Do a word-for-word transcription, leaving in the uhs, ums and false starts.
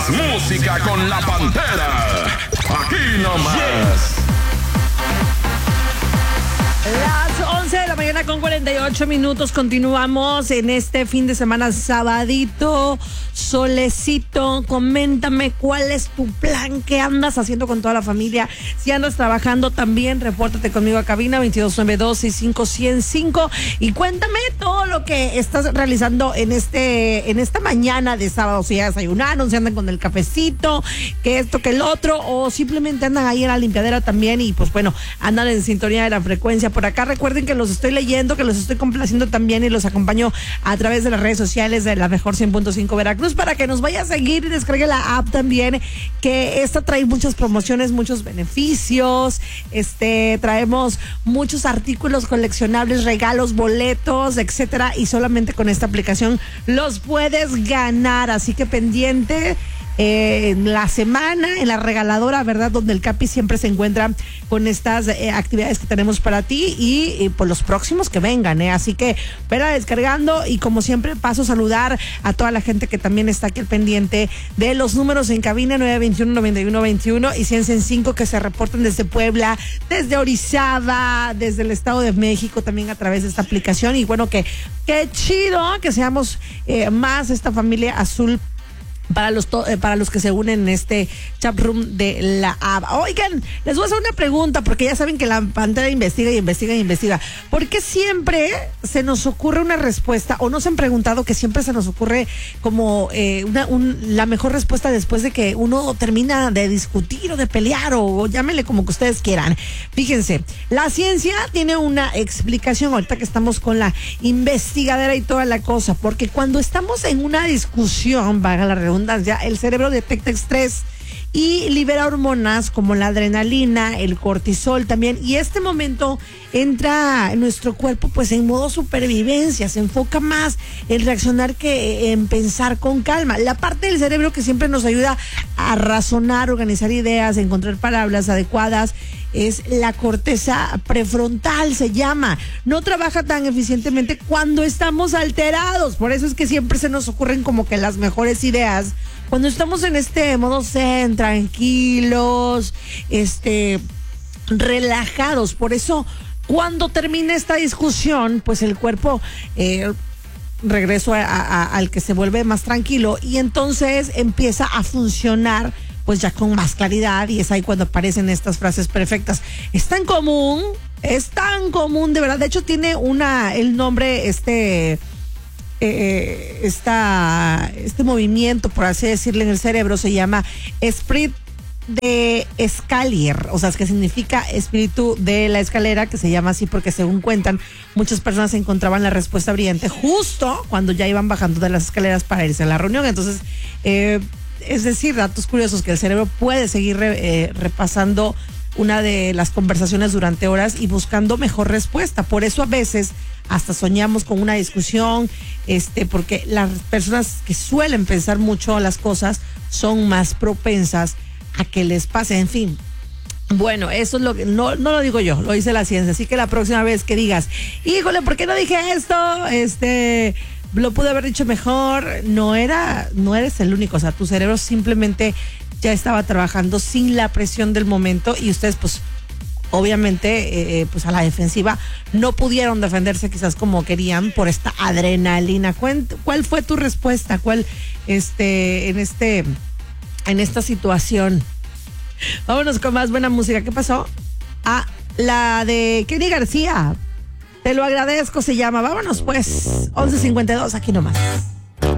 música con la Pantera. Aquí nomás. Yes. Las once de la mañana con cuarenta y ocho minutos. Continuamos en este fin de semana sabadito, solecito. Coméntame cuál es tu plan, qué andas haciendo con toda la familia. Si andas trabajando también, repórtate conmigo a cabina veintidós noventa y dos, sesenta y cinco, ciento cinco y cuéntame todo lo que estás realizando en este en esta mañana de sábado. Si ya desayunaron, si andan con el cafecito, que esto, que el otro, o simplemente andan ahí en la limpiadera también y pues bueno, andan en sintonía de la frecuencia. Por acá recuerden que los estoy leyendo, que los estoy complaciendo también y los acompaño a través de las redes sociales de la mejor cien punto cinco Veracruz para que nos vaya a seguir y descargue la app también, que esta trae muchas promociones, muchos beneficios, este traemos muchos artículos coleccionables, regalos, boletos, etcétera, y solamente con esta aplicación los puedes ganar, así que pendiente. Eh, en la semana, en la regaladora, ¿verdad? Donde el Capi siempre se encuentra con estas eh, actividades que tenemos para ti y, y por los próximos que vengan, ¿eh? Así que, espera descargando y como siempre paso a saludar a toda la gente que también está aquí al pendiente de los números en cabina nueve veintiuno, noventa y uno veintiuno y cien cinco que se reportan desde Puebla, desde Orizaba, desde el Estado de México también a través de esta aplicación y bueno, que qué chido que seamos eh, más esta familia azul para los to- eh, para los que se unen en este chat room de la app. Oigan, les voy a hacer una pregunta porque ya saben que la Pantera investiga y investiga y investiga. ¿Por qué siempre se nos ocurre una respuesta o nos han preguntado que siempre se nos ocurre como eh, una un, la mejor respuesta después de que uno termina de discutir o de pelear o, o llámenle como que ustedes quieran? Fíjense, la ciencia tiene una explicación ahorita que estamos con la investigadera y toda la cosa, porque cuando estamos en una discusión, vaga la redundancia, ya el cerebro detecta estrés y libera hormonas como la adrenalina, el cortisol también, y este momento entra en nuestro cuerpo pues en modo supervivencia, se enfoca más en reaccionar que en pensar con calma. La parte del cerebro que siempre nos ayuda a razonar, organizar ideas, encontrar palabras adecuadas es la corteza prefrontal, se llama. No trabaja tan eficientemente cuando estamos alterados, por eso es que siempre se nos ocurren como que las mejores ideas cuando estamos en este modo zen, tranquilos, este, relajados. Por eso, cuando termina esta discusión, pues el cuerpo eh, regreso a, a, al que se vuelve más tranquilo y entonces empieza a funcionar pues ya con más claridad y es ahí cuando aparecen estas frases perfectas. Es tan común, es tan común, de verdad. De hecho tiene una, el nombre, este... Eh, esta, este movimiento, por así decirle, en el cerebro se llama esprit de escalier, o sea, es que significa espíritu de la escalera, que se llama así porque según cuentan, muchas personas encontraban la respuesta brillante justo cuando ya iban bajando de las escaleras para irse a la reunión. Entonces, eh, es decir, datos curiosos que el cerebro puede seguir re, eh, repasando una de las conversaciones durante horas y buscando mejor respuesta. Por eso a veces hasta soñamos con una discusión, este, porque las personas que suelen pensar mucho las cosas son más propensas a que les pase. En fin, bueno, eso es lo que no, no lo digo yo, lo dice la ciencia. Así que la próxima vez que digas, híjole, ¿por qué no dije esto? Este, lo pude haber dicho mejor. No era, no eres el único. O sea, tu cerebro simplemente ya estaba trabajando sin la presión del momento y ustedes pues obviamente eh, pues a la defensiva no pudieron defenderse quizás como querían por esta adrenalina. ¿Cuál, cuál fue tu respuesta? ¿Cuál este en este en esta situación? Vámonos con más buena música. ¿Qué pasó? Ah, la de Kenny García. Te lo agradezco, se llama. Vámonos pues. once cincuenta y dos, aquí nomás.